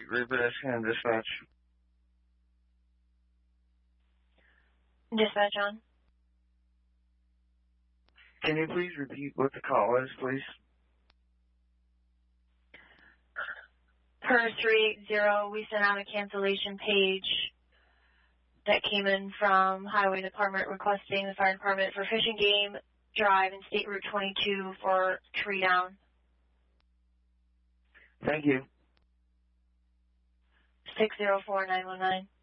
Reaper Scan Dispatch. Dispatch on. Can you please repeat what the call is, please? Per 380, we sent out a cancellation page that came in from Highway Department requesting the fire department for Fish and Game Drive and State Route 22 for tree down. Thank you. 604919.